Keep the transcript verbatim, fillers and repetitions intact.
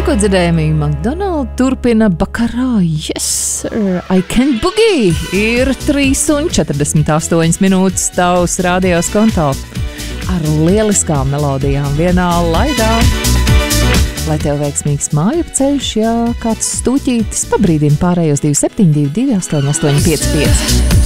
Tikko dzirdējami McDonald turpina Bakarā, yes sir, I can boogie. Ir trīs un četrdesmit astoņas minūtes tavs radios konto ar lieliskām melodijām vienā laidā. Lai tev veiksmīgs māju ceļš, ja kāds stūķītis pabrīdina pārējos divi septiņi divi divi astoņi astoņi pieci pieci.